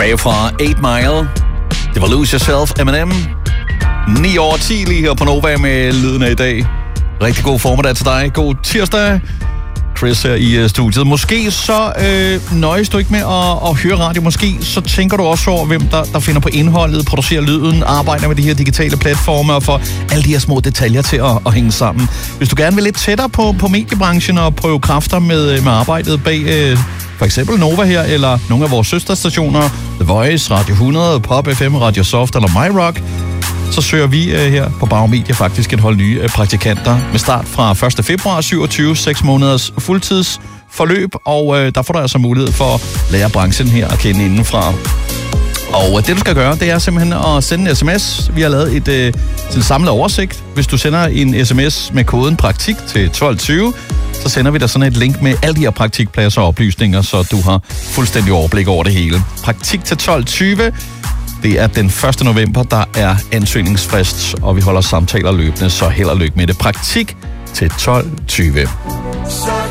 Tilbage fra 8 Mile. Det var Lose Yourself, Eminem. 9 over 10 lige her på Nova med lyden af i dag. Rigtig god formiddag til dig. God tirsdag. Chris her i studiet. Måske så nøjes du ikke med at høre radio. Måske så tænker du også over, hvem der finder på indholdet, producerer lyden, arbejder med de her digitale platforme og får alle de her små detaljer til at hænge sammen. Hvis du gerne vil lidt tættere på mediebranchen og prøve kræfter med arbejdet bag for eksempel Nova her, eller nogle af vores søsterstationer, The Voice, Radio 100, Pop FM, Radio Soft eller MyRock, så søger vi her på Bauer Media faktisk et hold nye praktikanter med start fra 1. februar 27, 6 måneders fuldtidsforløb, og der får du altså mulighed for at lære branchen her at kende indenfra. Og det du skal gøre, det er simpelthen at sende en sms. Vi har lavet en samlet oversigt. Hvis du sender en sms med koden praktik til 1220, så sender vi dig sådan et link med alle de her praktikpladser og oplysninger, så du har fuldstændig overblik over det hele. Praktik til 1220. Det er den 1. november, der er ansøgningsfrist, og vi holder samtaler løbende, så held og lykke med det. Praktik til 1220.